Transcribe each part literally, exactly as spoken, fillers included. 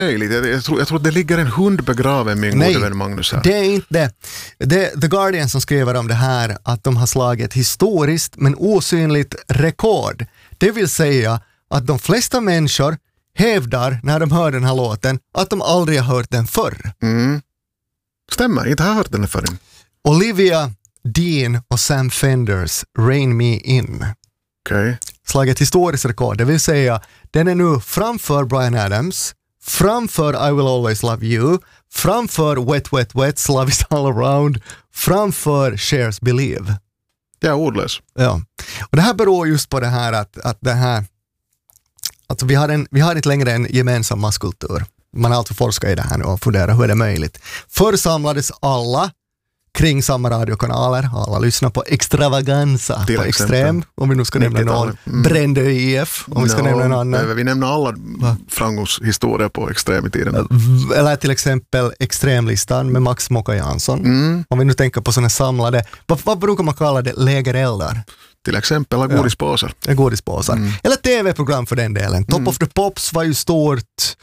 möjligt. Jag, jag, tror, jag tror att det ligger en hund begraven med en Nej, god vän Magnus här. det är inte det. Det är The Guardian som skriver om det här, att de har slagit historiskt men osynligt rekord. Det vill säga att de flesta människor hävdar när de hör den här låten att de aldrig har hört den förr. Mm. Stämmer, inte har jag hört den förrän. Olivia Dean och Sam Fenders Rain Me In. Okay. Slagit historiskt rekord. Det vill säga, den är nu framför Bryan Adams, framför I Will Always Love You, framför Wet Wet Wet's Love Is All Around, framför Cher's Believe. Jag är ordlös. Ja. Och det här beror just på det här att, att det här, alltså vi har, en, vi har inte längre en gemensam masskultur. Man har alltså forskat i det här nu och funderat hur är det möjligt. Förr samlades alla kring samma radiokanaler. Alla lyssnar på Extravaganza, Till på exempel. Extrem, om vi nu ska nämna någon. Mm. Brände I F, om vi ska no, nämna en annan. Nej, vi nämner alla framgångshistorier på Extrem i tiden. Eller till exempel Extremlistan med Max Mocka Jansson. Mm. Om vi nu tänker på sådana samlade, vad, vad brukar man kalla det? Lägereldar. Till exempel godispåsar. Ja, godispåsar. Mm. Eller tv-program för den delen. Top mm. of the Pops var ju stort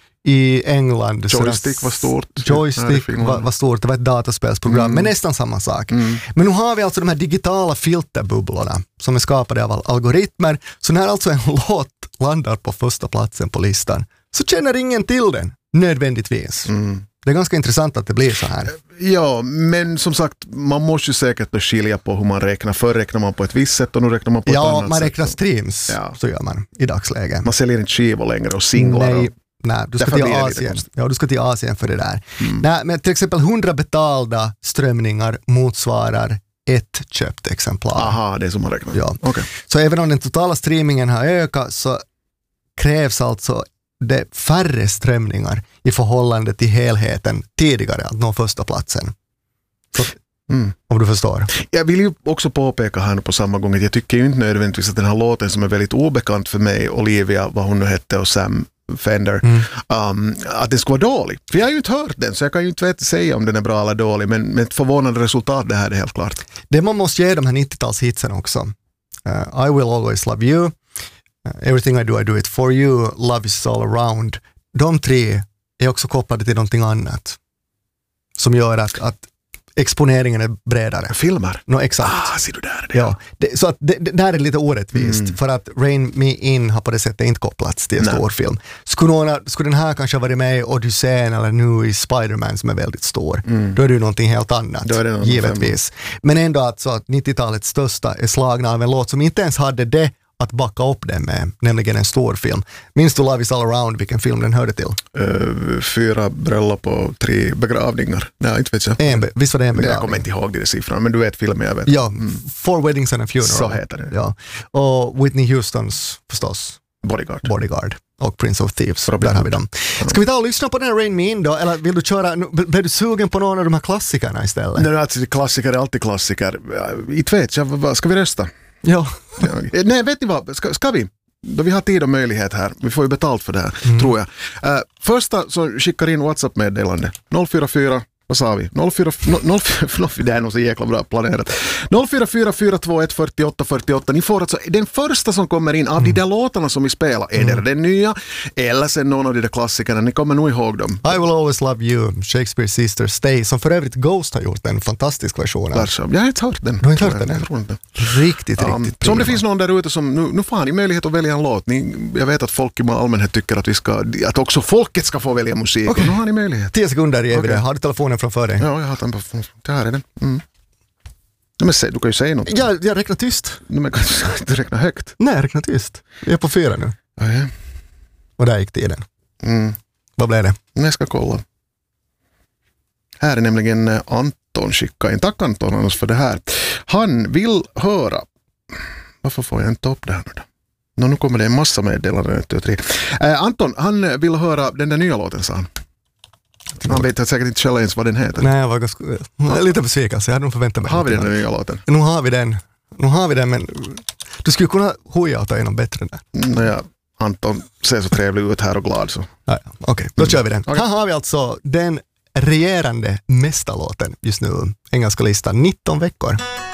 i England. Joystick var stort. Joystick var, var stort, det var ett dataspelsprogram, mm. men nästan samma sak. Mm. Men nu har vi alltså de här digitala filterbubblorna som är skapade av algoritmer. Så när alltså en låt landar på första platsen på listan så känner ingen till den, nödvändigtvis. Mm. Det är ganska intressant att det blir så här. Ja, men som sagt, man måste ju säkert skilja på hur man räknar. Förr räknar man på ett visst sätt och nu räknar man på ja, ett annat sätt. Ja, man räknar sätt. streams, ja. Så gör man i dagsläget. Man säljer inte skivor längre och singlar. Nej. Och... Nej, du ska till Asien. Ja, du ska till Asien för det där. Mm. Nej, men till exempel hundra betalda strömningar motsvarar ett köpt exemplar. Aha, det är som man räknar. Ja. Okay. Så även om den totala streamingen har ökat så krävs alltså det färre strömningar i förhållande till helheten tidigare att nå första platsen. Så, mm. Om du förstår. Jag vill ju också påpeka här nu på samma gång att jag tycker ju inte nödvändigtvis att den här låten som är väldigt obekant för mig, Olivia, vad hon nu hette, och Sam Fender, mm. um, att den ska vara dålig. För jag har ju inte hört den, så jag kan ju inte veta säga om den är bra eller dålig, men med ett förvånande resultat det här är helt klart. Det man måste ge de här nittiotalshitsen också. Uh, I Will Always Love You, uh, Everything I Do I Do It For You, Love Is All Around. De tre är också kopplade till någonting annat som gör att, att exponeringen är bredare. Filmer? No, exakt. Ah, ser du där det? Ja, det, så att det, det där är lite orättvist mm. för att Rain Me In har på det sättet inte kopplats till en Nej. stor film. Skulle, några, skulle den här kanske vara med i Odysseen eller nu i Spider-Man som är väldigt stor, mm. då är det ju någonting helt annat, då är det givetvis. Men ändå att, så att nittiotalets största är slagna av en låt som inte ens hade det att backa upp den med, nämligen en stor film. Minns du Love Is All Around, vilken film den hörde till? Uh, fyra bröllop och tre begravningar. Nej, inte vet jag. En, visst var det en begravning? Jag kommer inte ihåg det siffran, men du vet filmen jag vet. Ja, mm. Four Weddings and a Funeral. Så heter det. Ja. Och Whitney Houstons, förstås. Bodyguard. Bodyguard. Och Prince of Thieves. Där har vi dem. Ska vi ta och lyssna på den här Rain Me In då? Eller vill du köra, blir du sugen på någon av de här klassikerna istället? Nej, alltså klassiker är alltid klassiker. Inte vet jag, ska vi rösta? Ja. ja. Nej, vet ni vad? Ska, ska vi? Då vi har tid och möjlighet här. Vi får ju betalt för det här, mm. tror jag. Uh, första som skickar in WhatsApp-meddelande. noll fyra fyra, vad sa vi? noll fyra fyra, det är nog så jäkla bra planerat. noll fyra fyra fyra två ett fyra åtta fyra åtta. Ni får alltså den första som kommer in av mm. de där låtarna som vi spelar. Är det mm. den nya? Eller sen någon av de där klassikerna. Ni kommer nog ihåg dem. I Will Always Love You, Shakespeare's Sister Stay, som för övrigt Ghost har gjort en fantastisk version. Alltså, jag har inte hört den. Du har inte hört den? Jag tror inte. Riktigt, um, riktigt. Så om det finns någon där ute som, nu, nu får ni möjlighet att välja en låt. Ni, jag vet att folk i allmänhet tycker att vi ska, att också folket ska få välja musik. Okay. Och nu har ni möjlighet. tio sekunder ger vi det. Har du telefonen framför dig? Ja, jag har den på. Det här är den. Mm. Men se, du kan ju säga något. Ja, jag räknar tyst. Men kan du räkna högt? Nej, jag räknar tyst. Jag är på fyra nu. Ja, ja. Och där gick tiden. Mm. Vad blev det? Jag ska kolla. Här är nämligen Anton skicka in. Tack Anton annars för det här. Han vill höra. Varför får jag inte upp det här nu då? Nå, nu kommer det en massa meddelanden. Äh, Anton, han vill höra den där nya låten, sa han. Han vet säkert inte själv ens vad den heter. Nej, jag var ganska, lite besviken, så jag hade nog förväntat mig. Har vi den nya låten? Nu har vi den. Nu har vi den, men du skulle kunna hoja och ta igenom bättre där. Naja, Anton ser så trevlig ut här och glad så. Ja, ja. Okej, okay, då kör vi den. Okay. Här har vi alltså den regerande mästarlåten just nu. Engelska listan, nitton veckor.